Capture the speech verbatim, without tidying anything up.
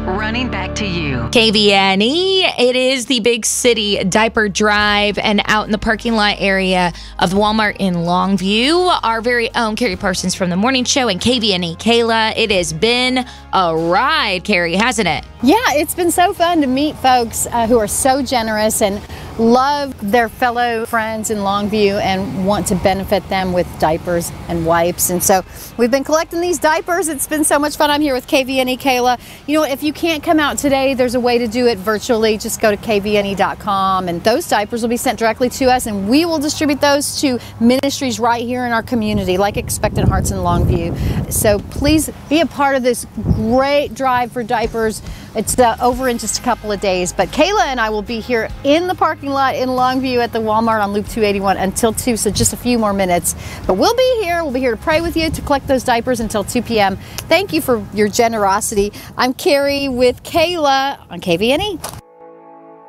running back to you. K V N E, it is the Big City Diaper Drive, and out in the parking lot area of Walmart in Longview, our very own Carrie Parsons from the morning show and K V N E Kayla. It has been a ride, Carrie, hasn't it? Yeah, it's been so fun to meet folks uh, who are so generous and love their fellow friends in Longview and want to benefit them with diapers and wipes. And so we've been collecting these diapers. It's been so much fun. I'm here with K V N E Kayla. You know, if you can't come out today, there's a way to do it virtually. Just go to K V N E dot com and those diapers will be sent directly to us, and we will distribute those to ministries right here in our community, like Expectant Hearts in Longview. So please be a part of this great drive for diapers. It's uh, over in just a couple of days, but Kayla and I will be here in the parking lot in Longview at the Walmart on Loop two eighty-one until two, so just a few more minutes. But we'll be here. We'll be here to pray with you, to collect those diapers until two p m Thank you for your generosity. I'm Carrie with Kayla on K V N E.